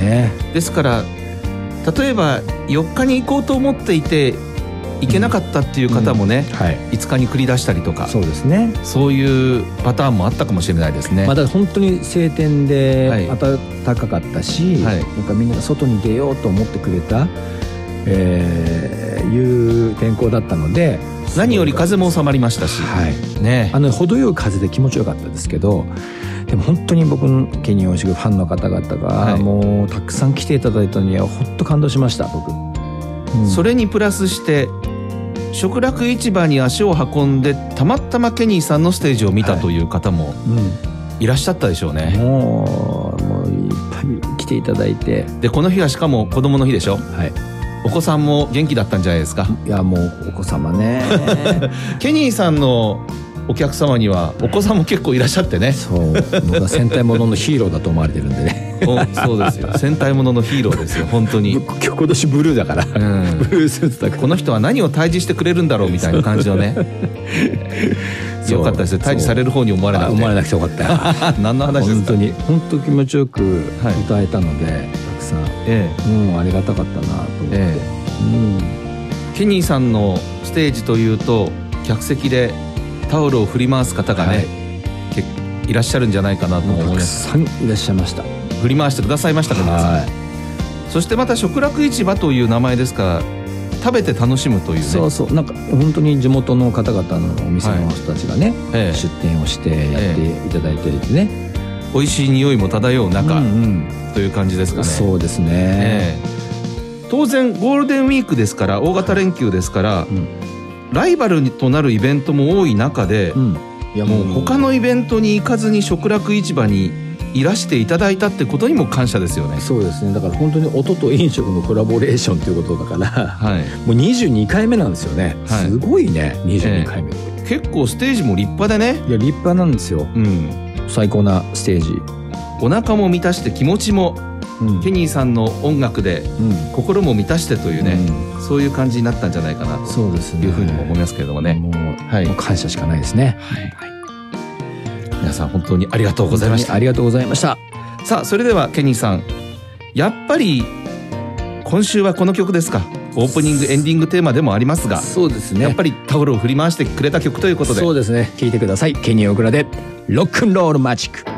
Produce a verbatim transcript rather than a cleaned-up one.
ね。 ですから例えばよっかに行こうと思っていて行けなかったっていう方もね、 うんはい、 いつかに繰り出したりとか、 そうですね、 そういうパターンもあったかもしれないですね。 まあ、だから本当に晴天で暖かかったし、はい、なんかみんなが外に出ようと思ってくれた、えー、いう天候だったので、 何より風も収まりましたし、 はいね、 あの程よい風で気持ちよかったですけど、でも本当に僕のケニー大石ファンの方々が、はい、もうたくさん来ていただいたのには本当感動しました僕、うん、 それにプラスして食楽市場に足を運んでたまたまケニーさんのステージを見たという方もいらっしゃったでしょうね、はい、 もう、もういっぱい来ていただいて、 でこの日はしかも子供の日でしょ、はい、お子さんも元気だったんじゃないですか。 いやもうお子様ねケニーさんのお客様にはお子さんも結構いらっしゃってね、 そう僕は戦隊もののヒーローだと思われてるんでねそうですよ、戦隊もののヒーローですよ本当に。 今年ブルーだから、うん、ブルースーツだからこの人は何を退治してくれるんだろうみたいな感じのねよかったですよ、退治される方に思われなくて。 思われなくてよかった何の話ですか。 本当に本当気持ちよく歌えたので、はい、たくさん、ええ、うん、ありがたかったなと思って、ええ、うん、 ケニーさんのステージというと客席でタオルを振り回す方がね、はい、いらっしゃるんじゃないかなと思います。 たくさんいらっしゃいました。 振り回してくださいましたか皆さん、はい、そしてまた食楽市場という名前ですから食べて楽しむというね、 そうそう、なんか本当に地元の方々のお店の人たちがね、はい、出店をしてやっていただいていてね、ええ、美味しい匂いも漂う中、うんうん、という感じですかね。 そうですね、 ええ、当然ゴールデンウィークですから大型連休ですから、うん、ライバルとなるイベントも多い中で、うん、いやもう他のイベントに行かずに食楽市場にいらしていただいたってことにも感謝ですよね。 そうですね、だから本当に音と飲食のコラボレーションということだから、はい、もうにじゅうにかいめなんですよね、はい、すごいねにじゅうにかいめって、 えー、結構ステージも立派でね。 いや立派なんですよ、うん、最高なステージ。 お腹も満たして気持ちも、うん、ケニーさんの音楽で、うん、心も満たしてというね、うん、そういう感じになったんじゃないかなとそうですね、いうふうにも思いますけれどもね。 もう、はい、もう感謝しかないですね、はいはい、 皆さん本当にありがとうございました。 ありがとうございました。 さあそれではケニーさん、やっぱり今週はこの曲ですか。オープニングエンディングテーマでもありますが、 そうですね、 やっぱりタオルを振り回してくれた曲ということで、 そうですね、聴いてください。ケニー大倉でロックンロールマジック。